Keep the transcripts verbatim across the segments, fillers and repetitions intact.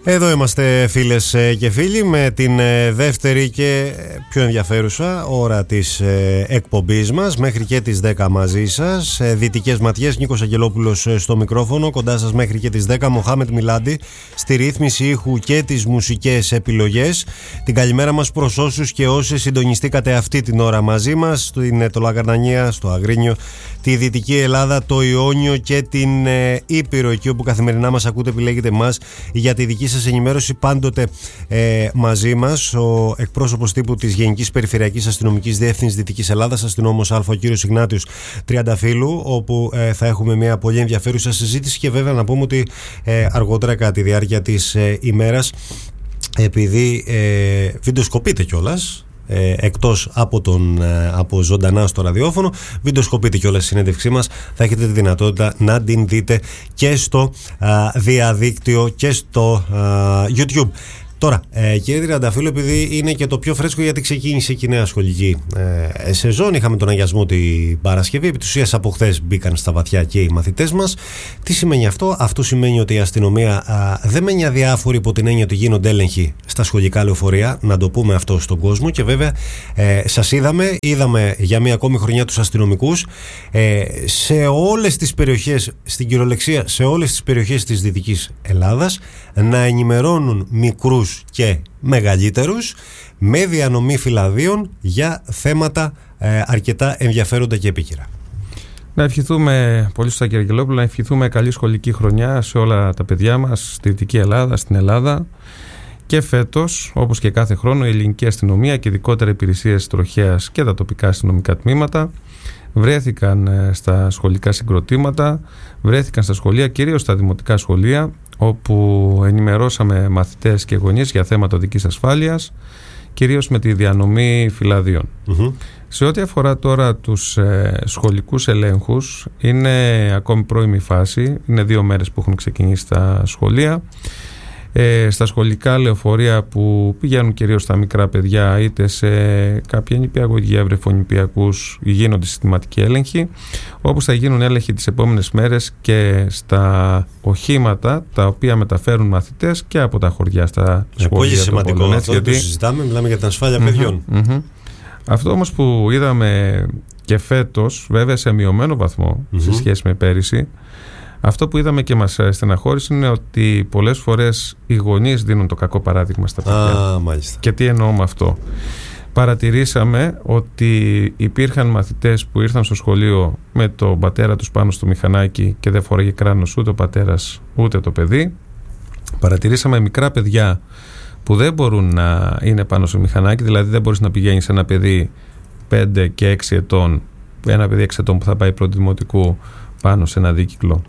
Εδώ είμαστε φίλες και φίλοι με την δεύτερη και πιο ενδιαφέρουσα ώρα της εκπομπής μας, μέχρι και τις δέκα μαζί σας. Δυτικές ματιές, Νίκος Αγγελόπουλος στο μικρόφωνο, κοντά σας μέχρι και τις δέκα, Μοχάμετ Μιλάντη στη ρύθμιση ήχου και τις μουσικές επιλογές. Την καλημέρα μας προς όσους και όσοι συντονιστήκατε αυτή την ώρα μαζί μας, στην το Λαγαρνανία, στο Αγρίνιο, τη Δυτική Ελλάδα, το Ιόνιο και την ε, Ήπειρο, εκεί όπου καθημερινά μας ακούτε, επιλέγετε μας για τη δική σας ενημέρωση, πάντοτε ε, μαζί μας ο εκπρόσωπος τύπου της Γενικής Περιφερειακής Αστυνομικής Διεύθυνσης Δυτικής Ελλάδας, αστυνόμος Α, ο κύριος Ιγνάτιος Τριανταφύλου, όπου ε, θα έχουμε μια πολύ ενδιαφέρουσα συζήτηση και βέβαια να πούμε ότι ε, αργότερα κατά τη διάρκεια της ε, ημέρας, επειδή ε, βιντεοσκοπείται κιόλας, Ε, εκτός από, τον, ε, από ζωντανά στο ραδιόφωνο, βιντεοσκοπείτε και όλα στη συνέντευξή μας, θα έχετε τη δυνατότητα να την δείτε και στο ε, διαδίκτυο και στο ε, YouTube. Τώρα, ε, κύριε Τριανταφύλου, επειδή είναι και το πιο φρέσκο, γιατί ξεκίνησε και η νέα σχολική ε, σεζόν, είχαμε τον αγιασμό την Παρασκευή, επί της ουσίας από χθες μπήκαν στα βαθιά και οι μαθητές μας. Τι σημαίνει αυτό? Αυτό σημαίνει ότι η αστυνομία α, δεν μένει αδιάφορη υπό την έννοια ότι γίνονται έλεγχοι στα σχολικά λεωφορεία, να το πούμε αυτό στον κόσμο, και βέβαια ε, σας είδαμε, είδαμε για μία ακόμη χρονιά τους αστυνομικούς ε, σε όλες τις περιοχές, στην κυριολεξία σε όλες τις περιοχές της Δυτικής Ελλάδας, να ενημερώνουν μικρούς και μεγαλύτερους με διανομή φυλαδίων για θέματα ε, αρκετά ενδιαφέροντα και επίκαιρα. Να ευχηθούμε, πολύ σωστά κύριε Αγγελόπουλο, να ευχηθούμε καλή σχολική χρονιά σε όλα τα παιδιά μας στη Δυτική Ελλάδα, στην Ελλάδα. Και φέτος, όπως και κάθε χρόνο, η ελληνική αστυνομία και ειδικότερα υπηρεσίες τροχέας και τα τοπικά αστυνομικά τμήματα βρέθηκαν στα σχολικά συγκροτήματα, βρέθηκαν στα σχολεία, κυρίως στα δημοτικά σχολεία, όπου ενημερώσαμε μαθητές και γονείς για θέματα οδικής ασφάλειας, κυρίως με τη διανομή φυλαδίων. Mm-hmm. Σε ό,τι αφορά τώρα τους ε, σχολικούς ελέγχους, είναι ακόμη πρώιμη φάση, είναι δύο μέρες που έχουν ξεκινήσει τα σχολεία. Ε, στα σχολικά λεωφορεία που πηγαίνουν κυρίως στα μικρά παιδιά, είτε σε κάποια νηπιαγωγεία, βρεφονηπιακούς, γίνονται συστηματικοί έλεγχοι, όπως θα γίνουν έλεγχοι τις επόμενες μέρες και στα οχήματα τα οποία μεταφέρουν μαθητές και από τα χωριά στα ε, σχολεία. Πολύ σημαντικό Πόλων, αυτό, γιατί... το συζητάμε, μιλάμε για την ασφάλεια mm-hmm, παιδιών. Mm-hmm. Αυτό όμως που είδαμε και φέτος, βέβαια σε μειωμένο βαθμό mm-hmm. σε σχέση με πέρυσι, αυτό που είδαμε και μας στεναχώρησε είναι ότι πολλές φορές οι γονείς δίνουν το κακό παράδειγμα στα παιδιά. Α, μάλιστα. Και τι εννοώ με αυτό? Παρατηρήσαμε ότι υπήρχαν μαθητές που ήρθαν στο σχολείο με τον πατέρα τους πάνω στο μηχανάκι και δεν φοράγε κράνος ούτε ο πατέρας ούτε το παιδί. Παρατηρήσαμε μικρά παιδιά που δεν μπορούν να είναι πάνω στο μηχανάκι, δηλαδή δεν μπορείς να πηγαίνεις ένα παιδί πέντε και έξι ετών, ένα παιδί έξι ετών που θα πάει πρώτη δημοτικού πάνω σε ένα δίκυκλο.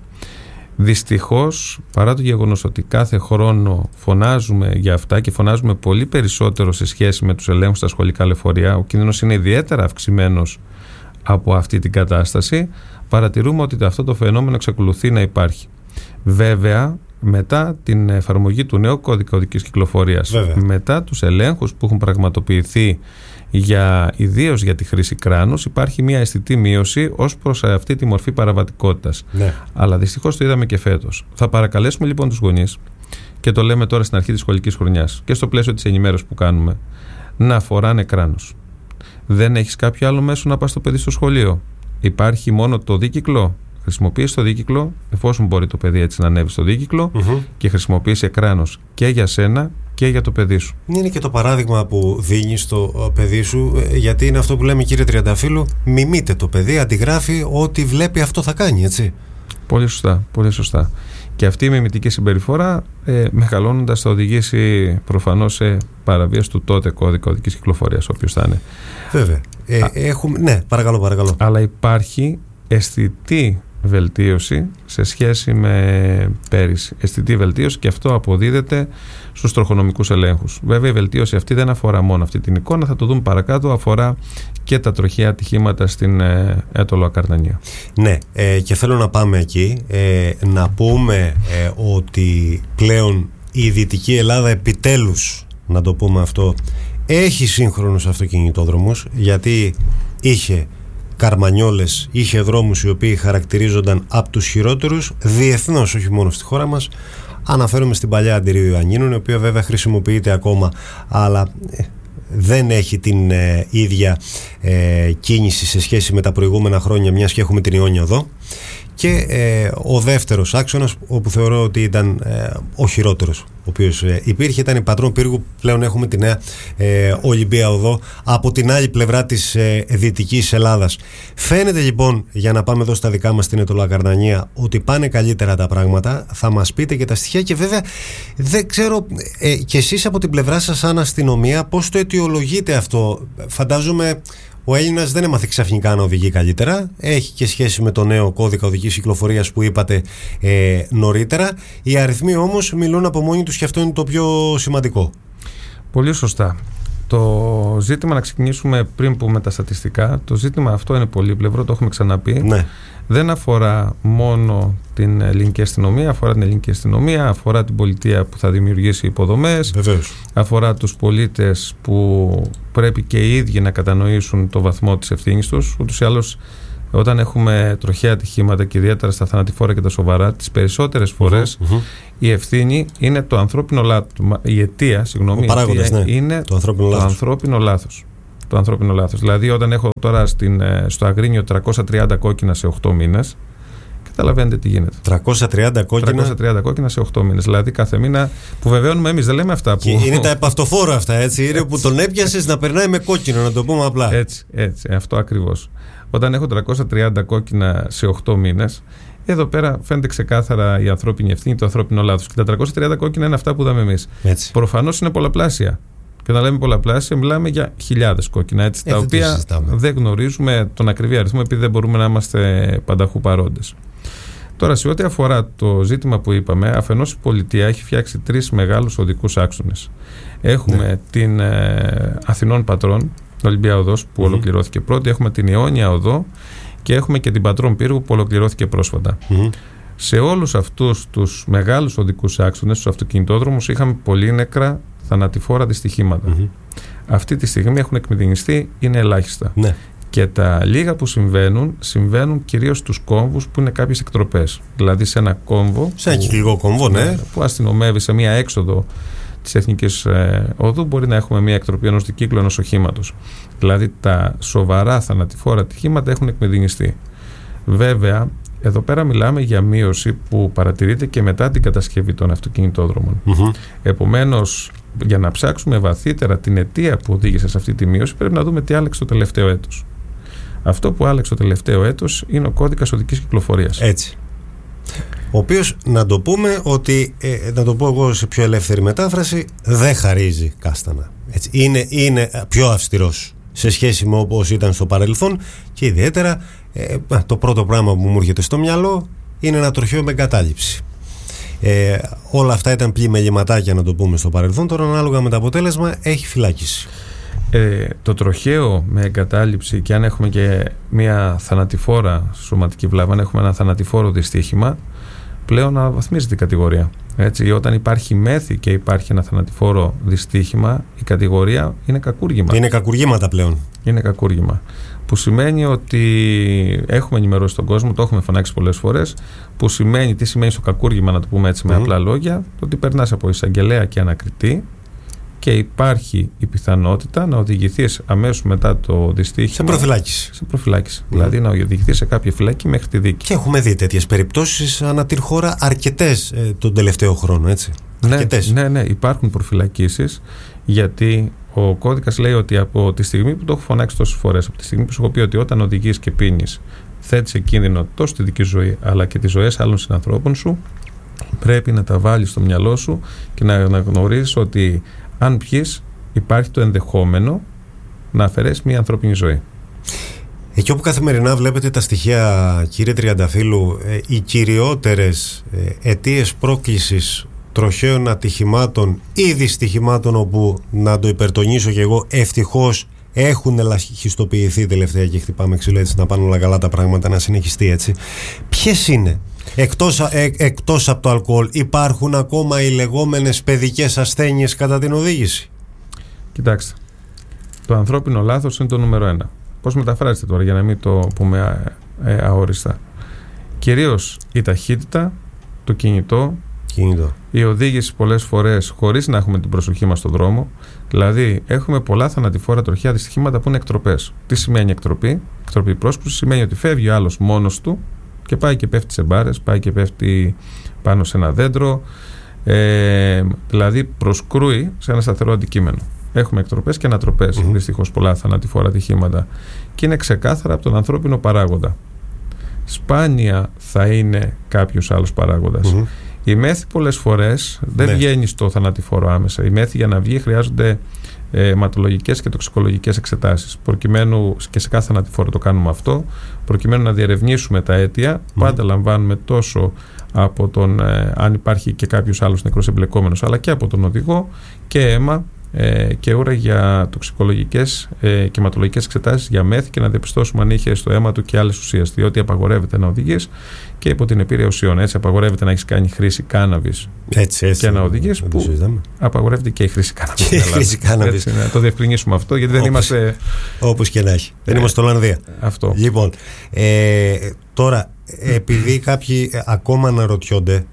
Δυστυχώς, παρά το γεγονός ότι κάθε χρόνο φωνάζουμε για αυτά και φωνάζουμε πολύ περισσότερο σε σχέση με τους ελέγχους στα σχολικά λεωφορεία, ο κίνδυνος είναι ιδιαίτερα αυξημένος από αυτή την κατάσταση, παρατηρούμε ότι αυτό το φαινόμενο εξακολουθεί να υπάρχει. Βέβαια, μετά την εφαρμογή του νέου κώδικα οδικής κυκλοφορίας, Βέβαια. μετά τους ελέγχους που έχουν πραγματοποιηθεί για, ιδίως για τη χρήση κράνους, υπάρχει μια αισθητή μείωση ως προς αυτή τη μορφή παραβατικότητας. Ναι. Αλλά δυστυχώς το είδαμε και φέτος. Θα παρακαλέσουμε λοιπόν τους γονείς, και το λέμε τώρα στην αρχή της σχολικής χρονιάς και στο πλαίσιο της ενημέρωσης που κάνουμε, να φοράνε κράνος. Δεν έχεις κάποιο άλλο μέσο να πας το παιδί στο σχολείο? Υπάρχει μόνο το δίκυκλο? Χρησιμοποίησε το δίκυκλο, εφόσον μπορεί το παιδί έτσι να ανέβει στο δίκυκλο, mm-hmm. και χρησιμοποίησε κράνος και για σένα και για το παιδί σου. Είναι και το παράδειγμα που δίνεις στο παιδί σου, γιατί είναι αυτό που λέμε, κύριε Τριανταφύλου, μιμείται το παιδί, αντιγράφει ό,τι βλέπει, αυτό θα κάνει, έτσι. Πολύ σωστά, πολύ σωστά. Και αυτή η μιμητική συμπεριφορά, ε, μεγαλώνοντας, θα οδηγήσει προφανώς σε παραβίαση του τότε κώδικα οδικής κυκλοφορίας, όποιος θα είναι. Βέβαια. Ε, Α, έχουμε... Ναι, παρακαλώ, παρακαλώ. Αλλά υπάρχει αισθητή βελτίωση σε σχέση με πέρυσι. Αισθητή βελτίωση, και αυτό αποδίδεται στους τροχονομικούς ελέγχους. Βέβαια, η βελτίωση αυτή δεν αφορά μόνο αυτή την εικόνα, θα το δούμε παρακάτω, αφορά και τα τροχαία ατυχήματα στην ε, Έτολο Ακαρνανία. Ναι, ε, και θέλω να πάμε εκεί, ε, να πούμε ε, ότι πλέον η Δυτική Ελλάδα επιτέλους, να το πούμε αυτό, έχει σύγχρονους αυτοκινητόδρομους, γιατί είχε καρμανιόλες, είχε δρόμους οι οποίοι χαρακτηρίζονταν από τους χειρότερους διεθνώς, όχι μόνο στη χώρα μας, Αναφέρομαι στην παλιά Αντιρίου Ιωαννίνων, η οποία βέβαια χρησιμοποιείται ακόμα, αλλά δεν έχει την ε, ίδια ε, κίνηση σε σχέση με τα προηγούμενα χρόνια, μιας και έχουμε την Ιόνια Οδό. Και ε, ο δεύτερος άξονας, όπου θεωρώ ότι ήταν ε, ο χειρότερος ο οποίος ε, υπήρχε, ήταν η Πατρών Πύργου. Πλέον έχουμε τη νέα ε, Ολυμπία Οδό από την άλλη πλευρά της ε, Δυτικής Ελλάδας. Φαίνεται λοιπόν, για να πάμε εδώ στα δικά μας στην Αιτωλακαρνανία, ότι πάνε καλύτερα τα πράγματα. Θα μας πείτε και τα στοιχεία, και βέβαια δεν ξέρω ε, και εσείς από την πλευρά σας σαν αστυνομία πώς το αιτιολογείτε αυτό. Φαντάζομαι ο Έλληνας δεν έμαθε ξαφνικά να οδηγεί καλύτερα. Έχει και σχέση με το νέο κώδικα οδικής κυκλοφορίας που είπατε ε, νωρίτερα. Οι αριθμοί όμως μιλούν από μόνοι τους, και αυτό είναι το πιο σημαντικό. Πολύ σωστά. Το ζήτημα, να ξεκινήσουμε πριν πούμε τα στατιστικά, το ζήτημα αυτό είναι πολύπλευρο, το έχουμε ξαναπεί. Ναι. Δεν αφορά μόνο την ελληνική αστυνομία, αφορά την ελληνική αστυνομία, αφορά την πολιτεία που θα δημιουργήσει υποδομές, βεβαίως, αφορά τους πολίτες που πρέπει και οι ίδιοι να κατανοήσουν το βαθμό της ευθύνης τους. Ούτως ή άλλως, όταν έχουμε τροχαία ατυχήματα, και ιδιαίτερα στα θανατηφόρα και τα σοβαρά, τις περισσότερες φορές mm-hmm. η ευθύνη είναι το ανθρώπινο λάθος. Η αιτία, συγγνώμη, η αιτία ναι. είναι το ανθρώπινο, το ανθρώπινο λάθος. Το ανθρώπινο λάθος. Δηλαδή, όταν έχω τώρα στην, στο Αγρίνιο τριακόσια τριάντα κόκκινα σε οκτώ μήνες, καταλαβαίνετε τι γίνεται. τριακόσια τριάντα κόκκινα. τριακόσια τριάντα κόκκινα σε οκτώ μήνες. Δηλαδή, κάθε μήνα που βεβαιώνουμε εμείς, δεν λέμε αυτά που. Και είναι τα επαυτοφόρα αυτά, έτσι. Είναι που τον έπιασες να περνάει με κόκκινο, να το πούμε απλά. Έτσι, έτσι. Αυτό ακριβώς. Όταν έχω τριακόσια τριάντα κόκκινα σε οκτώ μήνες, εδώ πέρα φαίνεται ξεκάθαρα η ανθρώπινη ευθύνη, το ανθρώπινο λάθος. Και τα τριακόσια τριάντα κόκκινα είναι αυτά που είδαμε εμείς. Προφανώς είναι πολλαπλάσια. Και όταν λέμε πολλαπλάσια, μιλάμε για χιλιάδες κόκκινα, έτσι, ε, τα οποία δεν γνωρίζουμε τον ακριβή αριθμό, επειδή δεν μπορούμε να είμαστε πανταχού παρόντες. Τώρα, σε ό,τι αφορά το ζήτημα που είπαμε, αφενός η πολιτεία έχει φτιάξει τρεις μεγάλους οδικούς άξονες. Έχουμε ναι. την ε, Αθηνών Πατρών, την Ολυμπία Οδός, που mm-hmm. ολοκληρώθηκε πρώτη, έχουμε την Ιόνια Οδό και έχουμε και την Πατρών Πύργου, που ολοκληρώθηκε πρόσφατα. Mm-hmm. Σε όλους αυτούς τους μεγάλους οδικούς άξονες, στους αυτοκινητόδρομους, είχαμε πολύ νεκρά θανατηφόρα δυστυχήματα. Mm-hmm. Αυτή τη στιγμή έχουν εκμηδενιστεί, είναι ελάχιστα. Ναι. Και τα λίγα που συμβαίνουν, συμβαίνουν κυρίως στους κόμβους που είναι κάποιες εκτροπές. Δηλαδή σε ένα κόμβο. Σε ένα κυκλικό κόμβο, ναι. Που αστυνομεύει σε μία έξοδο της Εθνικής ε, Οδού, μπορεί να έχουμε μία εκτροπή ενός δικύκλου ενός οχήματος. Δηλαδή τα σοβαρά θανατηφόρα ατυχήματα έχουν εκμηδενιστεί. Βέβαια, εδώ πέρα μιλάμε για μείωση που παρατηρείται και μετά την κατασκευή των αυτοκινητόδρομων. Mm-hmm. Επομένως, για να ψάξουμε βαθύτερα την αιτία που οδήγησε σε αυτή τη μείωση, πρέπει να δούμε τι άλλαξε το τελευταίο έτος. Αυτό που άλλαξε το τελευταίο έτος είναι ο κώδικας οδικής κυκλοφορίας. Έτσι. Ο οποίος, να το πούμε ότι, ε, να το πω εγώ σε πιο ελεύθερη μετάφραση, δεν χαρίζει κάστανα. Έτσι. Είναι, είναι πιο αυστηρός σε σχέση με όπως ήταν στο παρελθόν, και ιδιαίτερα ε, το πρώτο πράγμα που μου έρχεται στο μυαλό είναι ένα τροχαίο με εγκατάλειψη. Ε, όλα αυτά ήταν πλημεληματάκια, να το πούμε, στο παρελθόν. Τώρα, ανάλογα με το αποτέλεσμα, έχει φυλάκιση. Ε, το τροχαίο με εγκατάλειψη, και αν έχουμε και μια θανατηφόρα σωματική βλάβη, αν έχουμε ένα θανατηφόρο δυστύχημα, πλέον αναβαθμίζεται η κατηγορία. Έτσι, όταν υπάρχει μέθη και υπάρχει ένα θανατηφόρο δυστύχημα, η κατηγορία είναι κακούργημα. Είναι κακούργηματα πλέον. Είναι κακούργημα. Που σημαίνει ότι έχουμε ενημερώσει τον κόσμο, το έχουμε φωνάξει πολλές φορές. Που σημαίνει, τι σημαίνει στο κακούργημα, να το πούμε έτσι με mm. απλά λόγια, το ότι περνάς από εισαγγελέα και ανακριτή και υπάρχει η πιθανότητα να οδηγηθείς αμέσως μετά το δυστύχημα σε προφυλάκηση. Σε προφυλάκηση. Mm. Δηλαδή να οδηγηθείς σε κάποια φυλάκη μέχρι τη δίκη. Και έχουμε δει τέτοιες περιπτώσεις ανά την χώρα αρκετές ε, τον τελευταίο χρόνο, έτσι. Ναι, αρκετές. Ναι, ναι, υπάρχουν προφυλακίσεις, γιατί ο κώδικας λέει ότι από τη στιγμή που το έχω φωνάξει τόσες φορές, από τη στιγμή που σου έχω πει ότι όταν οδηγείς και πίνεις, θέτεις σε κίνδυνο τόσο τη δική ζωή αλλά και τις ζωές άλλων συνανθρώπων σου, πρέπει να τα βάλεις στο μυαλό σου και να γνωρίζεις ότι αν πιείς, υπάρχει το ενδεχόμενο να αφαιρέσει μια ανθρώπινη ζωή. Εκεί όπου καθημερινά βλέπετε τα στοιχεία, κύριε Τριανταφύλου, ε, οι κυριότερες ε, αιτίες πρόκλησης τροχαίων ατυχημάτων ή δυστυχημάτων, όπου, να το υπερτονίσω και εγώ, ευτυχώς έχουν ελαχιστοποιηθεί τελευταία, και χτυπάμε ξύλο, έτσι, να πάνε όλα καλά τα πράγματα, να συνεχιστεί έτσι. Ποιες είναι? Εκτός, ε, εκτός από το αλκοόλ, υπάρχουν ακόμα οι λεγόμενες παιδικές ασθένειες κατά την οδήγηση? Κοιτάξτε, το ανθρώπινο λάθος είναι το νούμερο ένα. Πώς μεταφράζεται τώρα, για να μην το πούμε ε, αόριστα? Κυρίως η ταχύτητα, το κινητό, κινητό. Η οδήγηση πολλές φορές χωρίς να έχουμε την προσοχή μας στον δρόμο. Δηλαδή, έχουμε πολλά θανατηφόρα τροχαία δυστυχήματα που είναι εκτροπές. Τι σημαίνει εκτροπή? Εκτροπή πρόσκρουση σημαίνει ότι φεύγει ο άλλος μόνος του και πάει και πέφτει σε μπάρες, πάει και πέφτει πάνω σε ένα δέντρο. Ε, δηλαδή, προσκρούει σε ένα σταθερό αντικείμενο. Έχουμε εκτροπές και ανατροπές, mm-hmm. δυστυχώς πολλά θανατηφόρα ατυχήματα. Και είναι ξεκάθαρα από τον ανθρώπινο παράγοντα. Σπάνια θα είναι κάποιος άλλος παράγοντας. Mm-hmm. Η μέθη πολλές φορές δεν ναι. βγαίνει στο θανατηφόρο άμεσα. Η μέθη για να βγει χρειάζονται ε, αιματολογικές και τοξικολογικές εξετάσεις. Προκειμένου, και σε κάθε θανατηφόρο το κάνουμε αυτό, προκειμένου να διερευνήσουμε τα αίτια, mm. πάντα λαμβάνουμε τόσο από τον, ε, αν υπάρχει και κάποιος άλλος νεκρός εμπλεκόμενος, αλλά και από τον οδηγό και αίμα ε, και ούρα για τοξικολογικές ε, και αιματολογικές εξετάσεις για μέθη και να διαπιστώσουμε αν είχε στο αίμα του και άλλες ουσίες. Διότι απαγορεύεται να οδηγείς και υπό την επίρρεια ουσιών. Έτσι, απαγορεύεται να έχεις κάνει χρήση κάναβης έτσι, έτσι, και να οδηγείς. Που απαγορεύεται και η χρήση κάναβης. Και η χρήση κάναβης. Έτσι, να το διευκρινίσουμε αυτό, γιατί δεν όπως, είμαστε. Όπως και να έχει. Δεν είμαστε στο Ολλανδία. Αυτό. Λοιπόν, ε, τώρα, επειδή κάποιοι ακόμα αναρωτιόνται,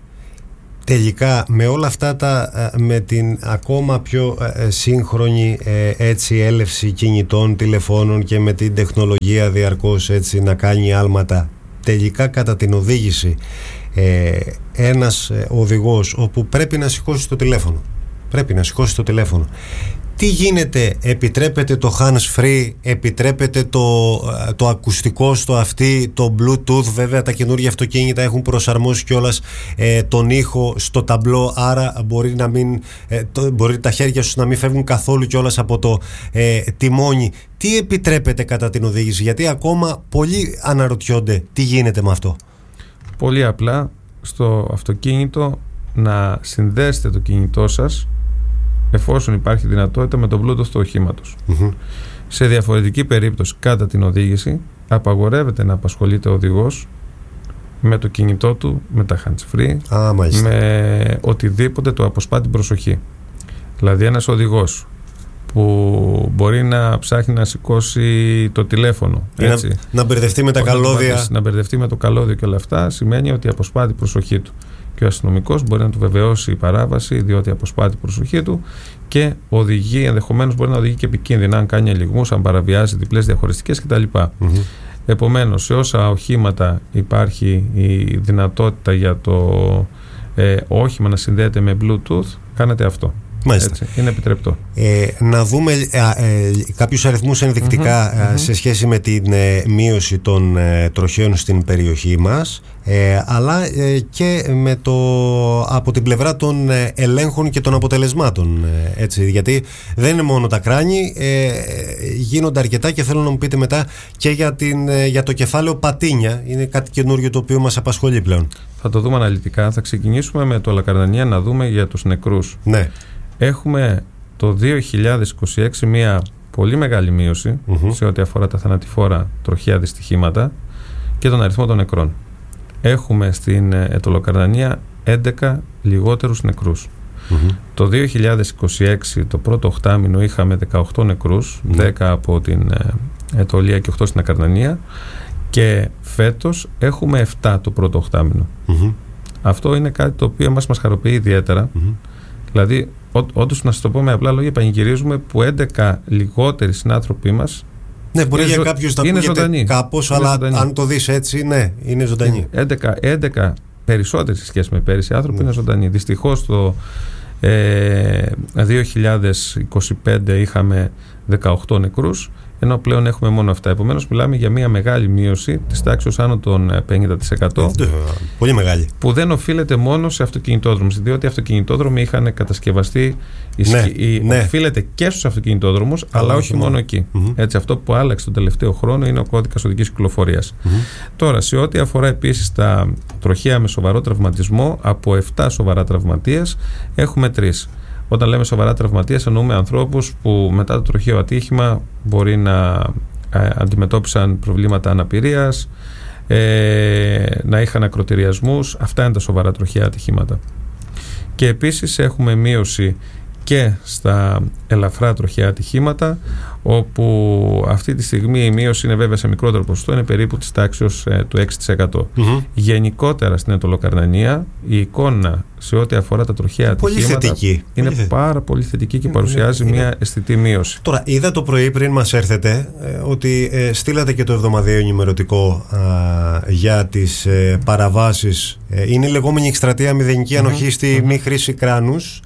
τελικά με όλα αυτά τα, με την ακόμα πιο σύγχρονη έτσι έλευση κινητών, τηλεφώνων και με την τεχνολογία διαρκώς έτσι να κάνει άλματα, τελικά κατά την οδήγηση ε, ένας οδηγός όπου πρέπει να σηκώσει το τηλέφωνο πρέπει να σηκώσει το τηλέφωνο τι γίνεται? Επιτρέπεται το hands free, επιτρέπεται το, το ακουστικό στο αυτί, το bluetooth? Βέβαια τα καινούργια αυτοκίνητα έχουν προσαρμόσει κιόλας ε, τον ήχο στο ταμπλό, άρα μπορεί, να μην, ε, το, μπορεί τα χέρια σου να μην φεύγουν καθόλου κιόλας από το ε, τιμόνι. Τι επιτρέπεται κατά την οδήγηση? Γιατί ακόμα πολλοί αναρωτιόνται τι γίνεται με αυτό. Πολύ απλά, στο αυτοκίνητο να συνδέσετε το κινητό σας, εφόσον υπάρχει δυνατότητα, με το Bluetooth του οχήματος. Mm-hmm. Σε διαφορετική περίπτωση, κατά την οδήγηση, απαγορεύεται να απασχολείται ο οδηγός με το κινητό του, με τα hands free, ah, με οτιδήποτε το αποσπά την προσοχή. Δηλαδή ένας οδηγός που μπορεί να ψάχνει να σηκώσει το τηλέφωνο, έτσι, να, να μπερδευτεί με τα καλώδια, να μπερδευτεί με το καλώδιο και όλα αυτά, σημαίνει ότι αποσπά την προσοχή του. Και ο αστυνομικός μπορεί να του βεβαιώσει η παράβαση, διότι αποσπά την προσοχή του και οδηγεί, ενδεχομένως μπορεί να οδηγεί και επικίνδυνα, αν κάνει ελιγμούς, αν παραβιάζει διπλές διαχωριστικές κτλ. Mm-hmm. Επομένως, σε όσα οχήματα υπάρχει η δυνατότητα για το ε, όχημα να συνδέεται με Bluetooth, κάνετε αυτό. Έτσι, είναι επιτρεπτό. Ε, να δούμε ε, ε, κάποιους αριθμούς ενδεικτικά mm-hmm, ε, σε σχέση με την ε, μείωση των ε, τροχαίων στην περιοχή μας, ε, αλλά ε, και με το, από την πλευρά των ε, ελέγχων και των αποτελεσμάτων, ε, έτσι, γιατί δεν είναι μόνο τα κράνη, ε, γίνονται αρκετά και θέλω να μου πείτε μετά και για, την, ε, για το κεφάλαιο πατίνια. Είναι κάτι καινούριο το οποίο μας απασχολεί πλέον. Θα το δούμε αναλυτικά. Θα ξεκινήσουμε με το Λακαρδανία να δούμε για τους νεκρούς. Ναι. Έχουμε το δύο χιλιάδες είκοσι έξι μια πολύ μεγάλη μείωση mm-hmm. σε ό,τι αφορά τα θανατηφόρα τροχαία δυστυχήματα και τον αριθμό των νεκρών. Έχουμε στην Ετωλοκαρδανία έντεκα λιγότερους νεκρούς. Mm-hmm. Το δύο χιλιάδες είκοσι έξι το πρώτο οχτάμηνο είχαμε δεκαοκτώ νεκρούς, mm-hmm. δέκα από την Ετωλία και οκτώ στην Ακαρδανία, και φέτος έχουμε επτά το πρώτο οχτάμηνο. Mm-hmm. Αυτό είναι κάτι το οποίο μας, μας χαροποιεί ιδιαίτερα. Mm-hmm. Δηλαδή, όντως, να σας το πω με απλά λόγια, πανηγυρίζουμε που έντεκα λιγότεροι συνάνθρωποι μας. Ναι, μπορεί για κάποιους να ακούγεται κάπως, αλλά ζωντανή. Αν το δεις έτσι, ναι, είναι ζωντανή. έντεκα, έντεκα περισσότεροι σε σχέση με πέρυσι άνθρωποι mm. είναι ζωντανοί. Δυστυχώς το ε, δύο χιλιάδες είκοσι πέντε είχαμε δεκαοκτώ νεκρούς, ενώ πλέον έχουμε μόνο αυτά. Επομένως, μιλάμε για μια μεγάλη μείωση της τάξης άνω των πενήντα τοις εκατό. Πολύ μεγάλη. Που δεν οφείλεται μόνο σε αυτοκινητόδρομους, διότι οι αυτοκινητόδρομοι είχαν κατασκευαστεί. Ναι, η, ναι. Οφείλεται και στους αυτοκινητόδρομους, αλλά, αλλά όχι μόνο, μόνο εκεί. Mm-hmm. Έτσι, αυτό που άλλαξε τον τελευταίο χρόνο είναι ο κώδικας οδικής κυκλοφορίας. Mm-hmm. Τώρα, σε ό,τι αφορά επίσης τα τροχαία με σοβαρό τραυματισμό, από επτά σοβαρά τραυματίες έχουμε τρεις. Όταν λέμε σοβαρά τραυματίες, εννοούμε ανθρώπους που μετά το τροχαίο ατύχημα μπορεί να ε, αντιμετώπισαν προβλήματα αναπηρίας, ε, να είχαν ακροτηριασμούς. Αυτά είναι τα σοβαρά τροχαία ατυχήματα. Και επίσης έχουμε μείωση και στα ελαφρά τροχαία ατυχήματα, όπου αυτή τη στιγμή η μείωση είναι βέβαια σε μικρότερο ποσοστό, είναι περίπου της τάξης ε, του έξι τοις εκατό. Mm-hmm. Γενικότερα στην Αιτωλοκαρνανία η εικόνα σε ό,τι αφορά τα τροχαία ατυχήματα θετική. είναι πολύ πάρα πολύ θετική και παρουσιάζει είναι, μια είναι. αισθητή μείωση. Τώρα, είδα το πρωί πριν μας έρθετε ε, ότι ε, στείλατε και το εβδομαδιαίο ενημερωτικό ε, για τις ε, παραβάσεις. Ε, είναι η λεγόμενη εκστρατεία μηδενική ανοχή mm-hmm. στη mm-hmm. μη χρήση κράνους.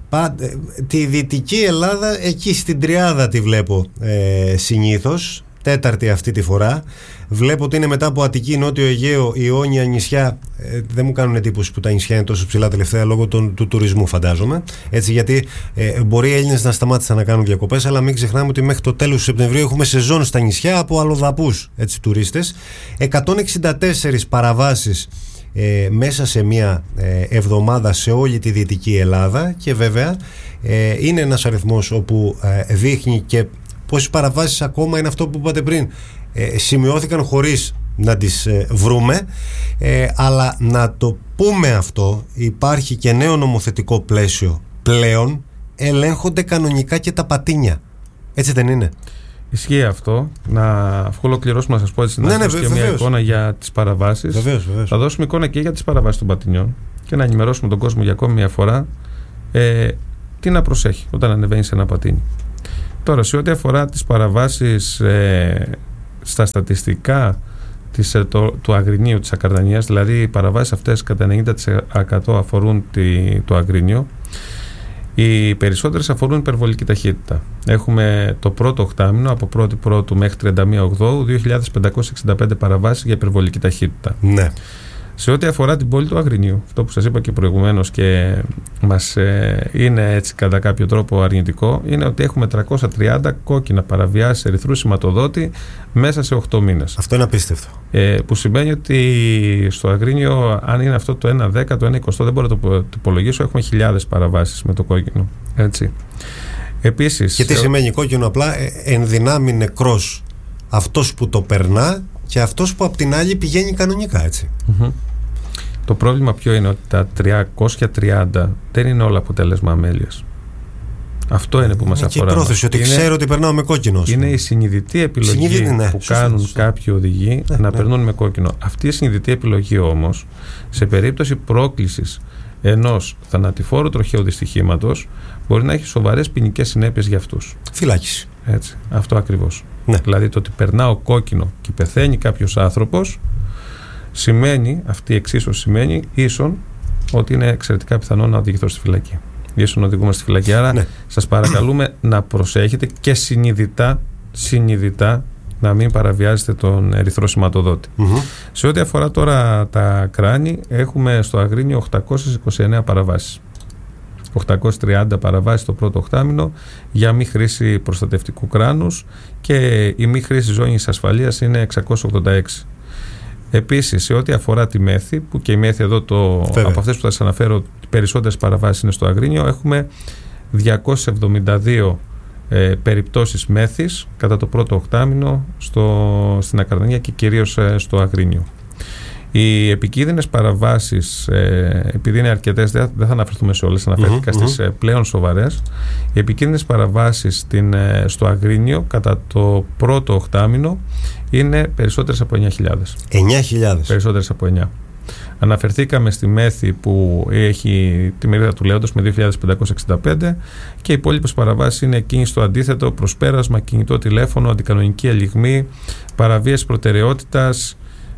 Τη Δυτική Ελλάδα εκεί στην τριάδα τη βλέπω ε, συνήθως, τέταρτη αυτή τη φορά. Βλέπω ότι είναι μετά από Αττική, Νότιο Αιγαίο, Ιόνια, νησιά. ε, Δεν μου κάνουν εντύπωση που τα νησιά είναι τόσο ψηλά τελευταία λόγω των, του τουρισμού, φαντάζομαι. Έτσι, γιατί ε, μπορεί οι Έλληνες να σταμάτησαν να κάνουν διακοπές, αλλά μην ξεχνάμε ότι μέχρι το τέλος του Σεπτεμβρίου έχουμε σεζόν στα νησιά από αλλοδαπούς, έτσι, τουρίστες. εκατόν εξήντα τέσσερις παραβάσεις Ε, μέσα σε μία ε, εβδομάδα σε όλη τη Δυτική Ελλάδα, και βέβαια ε, είναι ένας αριθμός όπου ε, δείχνει και πόσες παραβάσεις ακόμα είναι αυτό που είπατε πριν, ε, σημειώθηκαν χωρίς να τις ε, βρούμε, ε, αλλά να το πούμε αυτό, υπάρχει και νέο νομοθετικό πλαίσιο πλέον, ελέγχονται κανονικά και τα πατίνια, έτσι δεν είναι? Ισχύει αυτό. Να αφού ολοκληρώσουμε, να σας πω έτσι, να ναι, ναι, δώσουμε και μια εικόνα για τις παραβάσεις. Βεβαίως, βεβαίως. Θα δώσουμε εικόνα και για τις παραβάσεις των πατινιών και να ενημερώσουμε τον κόσμο για ακόμη μια φορά ε, τι να προσέχει όταν ανεβαίνει σε ένα πατίνι. Τώρα, σε ό,τι αφορά τις παραβάσεις ε, στα στατιστικά της, το, του Αγρινίου, της Ακαρδανίας, δηλαδή οι παραβάσεις αυτές κατά ενενήντα τοις εκατό αφορούν τη, το Αγρίνιο. Οι περισσότερες αφορούν υπερβολική ταχύτητα. Έχουμε το πρώτο οκτάμηνο, από πρώτη Πρώτου μέχρι τριάντα μία Οκτώου, δύο χιλιάδες πεντακόσιες εξήντα πέντε παραβάσεις για υπερβολική ταχύτητα. Ναι. Σε ό,τι αφορά την πόλη του Αγρινίου, αυτό που σας είπα και προηγουμένως και μας ε, είναι έτσι κατά κάποιο τρόπο αρνητικό, είναι ότι έχουμε τριακόσια τριάντα κόκκινα παραβιάσεις ερυθρού σηματοδότη μέσα σε οκτώ μήνες. Αυτό είναι απίστευτο. Ε, που σημαίνει ότι στο Αγρίνιο, αν είναι αυτό το ένα δέκα, το ένα είκοσι, δεν μπορώ να το, το υπολογίσω, έχουμε χιλιάδες παραβάσεις με το κόκκινο. Έτσι. Επίσης, και τι σημαίνει κόκκινο? Απλά ε, ενδυνάμει νεκρός αυτός που το περνά και αυτός που απ' την άλλη πηγαίνει κανονικά, έτσι. Mm-hmm. Το πρόβλημα ποιο είναι? Ότι τα τριακόσια τριάντα δεν είναι όλα αποτέλεσμα αμέλειας. Αυτό είναι που μας αφορά. Και η πρόθεση ότι είναι, ξέρω ότι περνάω με κόκκινο. Είναι η συνειδητή επιλογή συνειδητή, ναι, που σωστά, κάνουν σωστά. κάποιοι οδηγοί ναι, να ναι. περνούν με κόκκινο. Αυτή η συνειδητή επιλογή όμως, σε περίπτωση πρόκλησης ενός θανατηφόρου τροχαίου δυστυχήματος, μπορεί να έχει σοβαρές ποινικές συνέπειες για αυτούς. Φυλάκιση. Έτσι, αυτό ακριβώς. Ναι. Δηλαδή το ότι περνάω κόκκινο και πεθαίνει κάποιος άνθρωπος, σημαίνει, αυτή η εξίσωση σημαίνει ίσον ότι είναι εξαιρετικά πιθανό να οδηγηθώ στη φυλακή. Ίσον οδηγούμε στη φυλακή. Άρα ναι. σας παρακαλούμε να προσέχετε και συνειδητά, συνειδητά να μην παραβιάζετε τον ερυθρό σηματοδότη. Mm-hmm. Σε ό,τι αφορά τώρα τα κράνη, έχουμε στο Αγρίνιο οκτακόσιες είκοσι εννέα παραβάσεις. οκτακόσιες τριάντα παραβάσεις το πρώτο οκτάμηνο για μη χρήση προστατευτικού κράνους, και η μη χρήση ζώνης ασφαλείας είναι εξακόσιες ογδόντα έξι. Επίσης, σε ό,τι αφορά τη μέθη, που και η μέθη εδώ, το, από αυτές που θα σας αναφέρω, οι περισσότερες παραβάσεις είναι στο Αγρίνιο, έχουμε διακόσιες εβδομήντα δύο ε, περιπτώσεις μέθης κατά το πρώτο οκτάμηνο στο, στην Ακαρδανία και κυρίως ε, στο Αγρίνιο. Οι επικίνδυνες παραβάσεις, ε, επειδή είναι αρκετές, δεν θα αναφερθούμε σε όλες, αναφέρθηκα mm-hmm, στις mm-hmm. πλέον σοβαρές. Οι επικίνδυνες παραβάσεις στην, ε, στο Αγρίνιο κατά το πρώτο οκτάμηνο είναι περισσότερες από εννιά χιλιάδες. εννιά χιλιάδες. Περισσότερες από εννιά. Αναφερθήκαμε στη μέθη που έχει τη μερίδα του λέοντος με δύο χιλιάδες πεντακόσιες εξήντα πέντε, και οι υπόλοιπες παραβάσεις είναι κίνηση στο αντίθετο, προσπέρασμα, κινητό τηλέφωνο, αντικανονική ελιγμή, παραβίαση προτεραιότητας,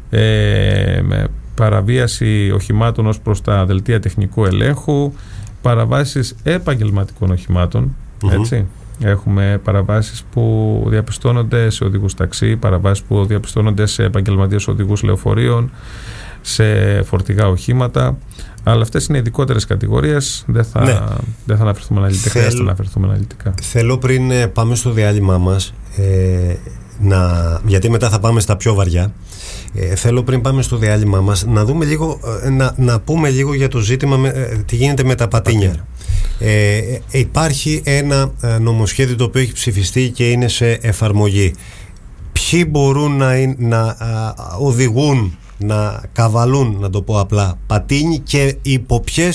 Ε, με παραβίαση οχημάτων ως προς τα δελτία τεχνικού ελέγχου, παραβάσεις επαγγελματικών οχημάτων, mm-hmm. έτσι. Έχουμε παραβάσεις που διαπιστώνονται σε οδηγούς ταξί, παραβάσεις που διαπιστώνονται σε επαγγελματίες οδηγούς λεωφορείων, σε φορτηγά οχήματα, αλλά αυτές είναι ειδικότερες κατηγορίες, δεν θα, ναι. δεν θα αναφερθούμε αναλυτικά, Θέλ, χρειάζεται να αναφερθούμε αναλυτικά. Θέλω πριν πάμε στο διάλειμμά μας, ε, να, γιατί μετά θα πάμε στα πιο βαριά, ε, θέλω πριν πάμε στο διάλειμμά μας να δούμε λίγο, να, να πούμε λίγο για το ζήτημα με, ε, τι γίνεται με τα πατίνια. Ε, ε, υπάρχει ένα ε, νομοσχέδιο το οποίο έχει ψηφιστεί και είναι σε εφαρμογή. Ποιοι μπορούν να, να α, οδηγούν, να καβαλούν, να το πω απλά, πατίνι, και υπό ποιες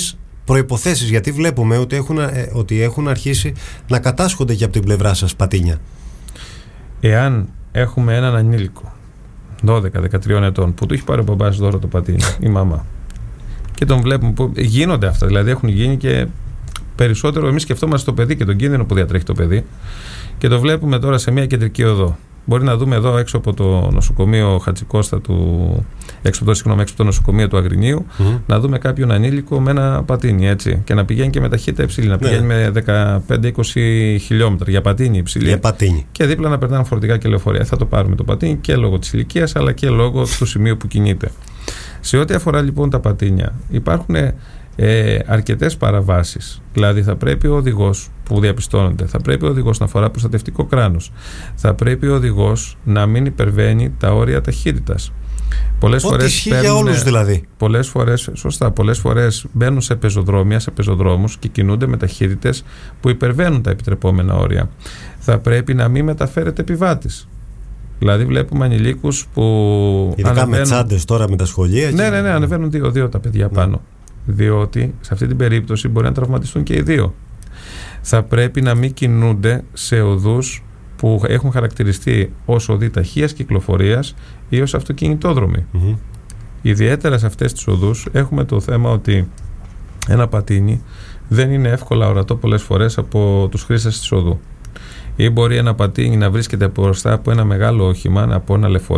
προϋποθέσεις, γιατί βλέπουμε ότι έχουν, ε, ότι έχουν αρχίσει να κατάσχονται και από την πλευρά σας πατίνια. Εάν έχουμε έναν ανήλικο δώδεκα δεκατρία ετών που του έχει πάρει ο μπαμπάς δώρο το πατίνι, η μαμά, και τον βλέπουμε που γίνονται αυτά, δηλαδή έχουν γίνει και περισσότερο, εμείς σκεφτόμαστε το παιδί και τον κίνδυνο που διατρέχει το παιδί, και το βλέπουμε τώρα σε μια κεντρική οδό. Μπορεί να δούμε εδώ έξω από το νοσοκομείο Χατζικώστα του, έξω από το, συγγνώμη, έξω από το νοσοκομείο του Αγρινίου, mm-hmm. να δούμε κάποιον ανήλικο με ένα πατίνι, έτσι, και να πηγαίνει και με ταχύτητα υψηλή, να πηγαίνει ναι. με δεκαπέντε είκοσι χιλιόμετρα για πατίνι υψηλή. Για πατίνι. Και δίπλα να περνάνε φορτηγά και λεωφορεία. Θα το πάρουμε το πατίνι και λόγω της ηλικίας, αλλά και λόγω του σημείου που κινείται. Σε ό,τι αφορά λοιπόν τα πατίνια, υπάρχουν ε, αρκετές παραβάσεις. Δηλαδή θα πρέπει ο οδηγός που διαπιστώνεται, θα πρέπει ο οδηγός να φορά προστατευτικό κράνος, θα πρέπει ο οδηγός να μην υπερβαίνει τα όρια ταχύτητας. Πολλές Ό,τι φορές ισχύει για όλους δηλαδή. Πολλές φορές, σωστά, πολλές φορές μπαίνουν σε πεζοδρόμια, σε πεζοδρόμους και κινούνται με ταχύτητες που υπερβαίνουν τα επιτρεπόμενα όρια. Θα πρέπει να μην μεταφέρεται επιβάτης. Δηλαδή βλέπουμε ανηλίκους που ειδικά ανεβαίνουν... με τσάντες τώρα με τα σχολεία. Ναι, και... ναι, ναι, ανεβαίνουν δύο-δύο τα παιδιά ναι. πάνω. Διότι σε αυτή την περίπτωση μπορεί να τραυματιστούν και οι δύο. Θα πρέπει να μην κινούνται σε οδούς που έχουν χαρακτηριστεί ως οδοί ταχείας κυκλοφορίας ή ως αυτοκινητόδρομοι. Mm-hmm. Ιδιαίτερα σε αυτές τις οδούς έχουμε το θέμα ότι ένα πατίνι δεν είναι εύκολα ορατό πολλές φορές από τους χρήστες της οδού. Ή μπορεί ένα πατίνι να βρίσκεται μπροστά από ένα μεγάλο όχημα, από ένα λεωφορείο